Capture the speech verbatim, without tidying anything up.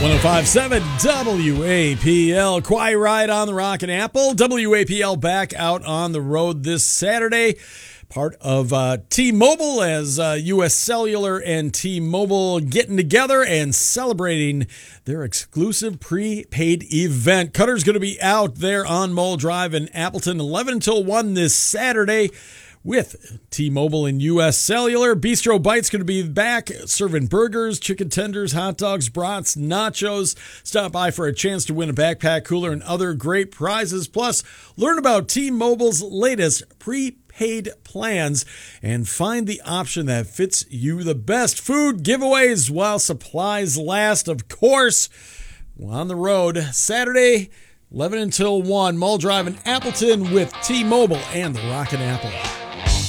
oh five point seven W A P L. Quiet Ride on the Rock and Apple. W A P L back out on the road this Saturday. Part of uh, T-Mobile as uh, U S Cellular and T-Mobile getting together and celebrating their exclusive prepaid event. Cutter's going to be out there on Mole Drive in Appleton, eleven until one this Saturday with T-Mobile and U S Cellular. Bistro Bite's going to be back serving burgers, chicken tenders, hot dogs, brats, nachos. Stop by for a chance to win a backpack cooler and other great prizes. Plus, learn about T-Mobile's latest prepaid paid plans and find the option that fits you the best. Food giveaways while supplies last, of course. On the road Saturday, eleven until one, Mole Drive in Appleton with T-Mobile and the Rockin' Apple.